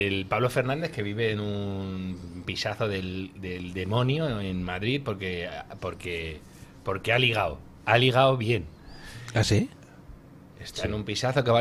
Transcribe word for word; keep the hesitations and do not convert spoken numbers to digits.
el Pablo Fernández, que vive en un pisazo del, del demonio en Madrid porque, porque, porque ha ligado. Ha ligado bien. ¿Ah, sí? Está sí. en un pisazo que vale